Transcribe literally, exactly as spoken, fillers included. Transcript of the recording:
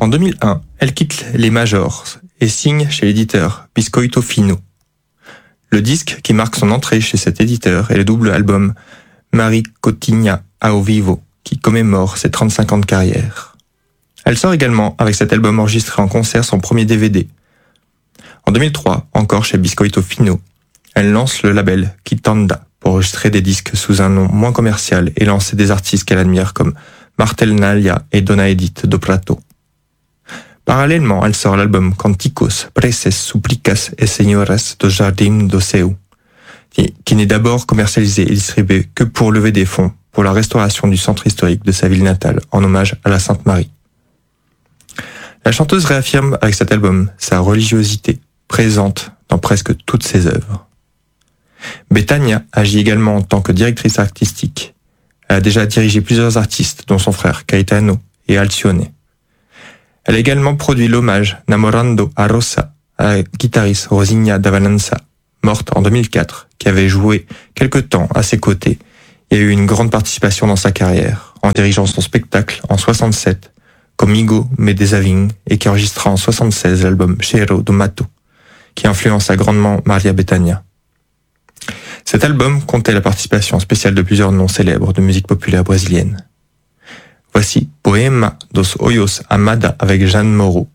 En deux mille un, elle quitte les majors et signe chez l'éditeur Biscoito Fino. Le disque qui marque son entrée chez cet éditeur est le double album Maricotinha ao Vivo, qui commémore ses trente-cinq ans de carrière. Elle sort également avec cet album enregistré en concert son premier D V D. En deux mille trois, encore chez Biscoito Fino, elle lance le label Kitanda pour enregistrer des disques sous un nom moins commercial et lancer des artistes qu'elle admire comme Martel Nalia et Dona Edith do Prato. Parallèlement, elle sort l'album Canticos, Preces, Supplicas et Senhoras do Jardim do Seu, qui, qui n'est d'abord commercialisé et distribué que pour lever des fonds pour la restauration du centre historique de sa ville natale en hommage à la Sainte Marie. La chanteuse réaffirme avec cet album sa religiosité présente dans presque toutes ses œuvres. Betania agit également en tant que directrice artistique. Elle a déjà dirigé plusieurs artistes, dont son frère Caetano et Alcione. Elle a également produit l'hommage Namorando a Rosa à la guitariste Rosinha Davanança, morte en deux mille quatre, qui avait joué quelque temps à ses côtés et a eu une grande participation dans sa carrière, en dirigeant son spectacle en soixante-sept, Comigo me desavim, et qui enregistra en soixante-seize l'album Cheiro do Mato, qui influença grandement Maria Bethânia. Cet album comptait la participation spéciale de plusieurs noms célèbres de musique populaire brésilienne. Voici Poema dos Olhos Amada avec Jeanne Moreau,